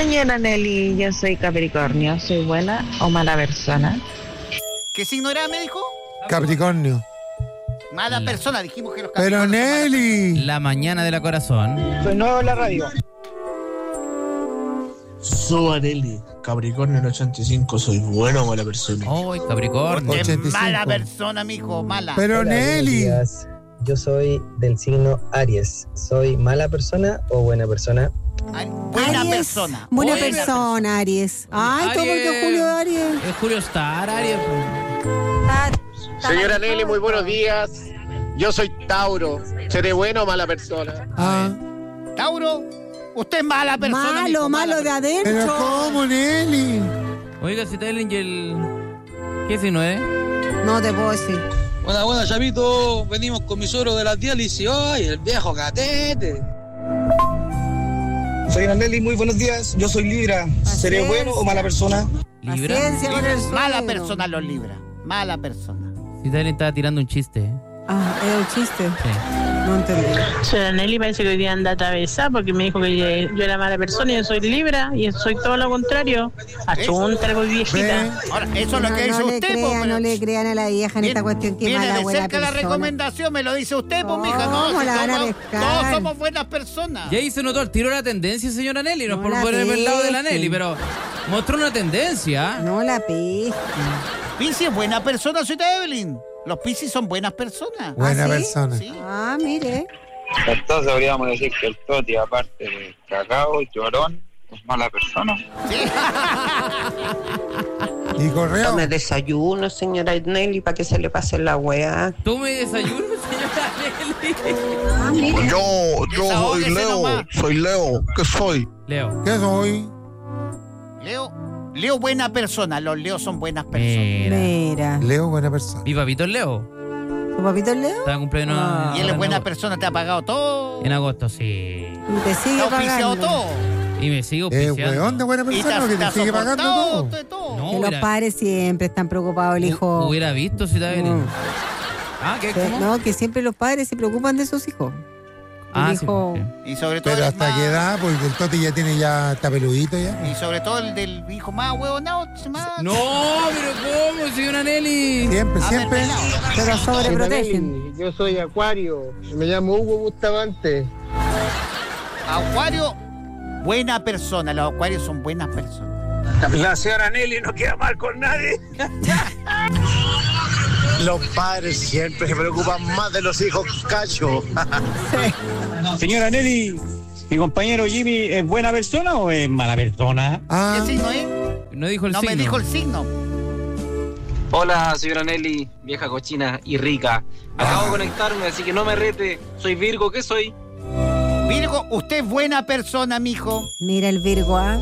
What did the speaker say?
Señora Nelly, yo soy Capricornio. ¿Soy buena o mala persona? ¿Qué signo era, me dijo? Capricornio. Mala persona, dijimos que los Pero Capricornios son malas Nelly. La mañana de la corazón. Soy nuevo en la radio. Soy Nelly, Capricornio en 85, soy bueno o mala persona. ¡Ay, Capricornio! personas. 85. Es mala persona, mijo, mala. Pero Hola, buenos Nelly. días. Yo soy del signo Aries. ¿Soy mala persona o buena persona? Ay, buena Aries, persona. Buena persona, Aries. Ay, todo porque Julio Aries. Es Julio Star, Aries. Señora Nelly, muy buenos días. Yo soy Tauro. ¿Seré bueno o mala persona? Ah, Tauro, usted es mala persona. Malo, mijo, mala malo de persona. pero adentro. ¿cómo, Nelly? Oiga, si está el Angel. ¿Qué signo es? No te puedo decir. Buena, Chavito. Venimos con mi suegro de la diálisis. ¡Ay, el viejo catete! Señora Nelly, muy buenos días. Yo soy Libra. ¿Seré Así bueno es. o mala persona? ¿Libra? Paciencia con el Mala suegro. persona los Libra. Mala persona. Si Talent estaba tirando un chiste. Ah, es un chiste. Sí. No entendí. Señora Nelly parece que hoy día anda atravesada porque me dijo que yo era mala persona y yo soy Libra y soy todo lo contrario. Achunta, algo viejita. Ve. Ahora, eso es lo que dice no usted, le po, crean, pero no le crean a la vieja en esta cuestión que viene mala de buena cerca la persona. recomendación, me lo dice usted, pues, mija. No, ¿Cómo si la van a todos, pescar? todos somos buenas personas. Y ahí se notó el tiro de la tendencia, señora Nelly. No es No por la ponerme el lado de la pesquen. Nelly, pero mostró una tendencia. No la pesquen. Piscis es buena persona, soy Evelyn. Los Piscis son buenas personas. Buena ¿Ah, sí? persona. Sí. Ah, mire. Entonces podríamos decir que el Toti, aparte de cacao, llorón, es mala persona. Y Correo. Tome desayuno, señora Nelly, para que se le pase la weá. Tome desayuno, señora Nelly. Ah, mire. Yo Desahógese nomás. soy Leo, ¿qué soy? Leo. ¿Qué soy? Leo buena persona. Los Leos son buenas personas. Mira. Mira. Leo, buena persona. ¿Y papito el Leo? ¿Tu papito es Leo? Estaba cumpliendo Ah. Y él es buena persona, te ha pagado todo. en agosto, sí. Y te sigue Te ha auspiciado pagando. todo. Y me sigo auspiciando. Weón de buena Y te persona que te te ha sigue pagando soportado todo. todo. No, Que los hubiera- padres siempre están preocupados, el hijo. Hubiera visto si estaba Mm. Ah, ¿qué? Que- ¿Cómo? No, que siempre los padres se preocupan de sus hijos. Ah, El sí, hijo- sí. Y sobre todo Pero el hasta más- qué edad, porque el Toti ya tiene ya, está peludito ya. Y sobre todo el del hijo más huevonado. Más... No, pero ¿cómo, señora Nelly? Siempre, A ver, siempre. pelado. Pero sobreprotegen. Yo soy Acuario. Me llamo Hugo Bustamante. Acuario, buena persona. Los acuarios son buenas personas. La señora Nelly no queda mal con nadie. Los padres siempre se preocupan más de los hijos, cacho. Señora Nelly, ¿mi compañero Jimmy es buena persona o es mala persona? Ah, ¿Qué signo es? No dijo el No signo. me dijo el signo. Hola, señora Nelly, vieja cochina y rica. Acabo de conectarme, así que no me rete. Soy Virgo, ¿qué soy? Virgo, usted es buena persona, mijo. Mira el Virgo, ¿ah?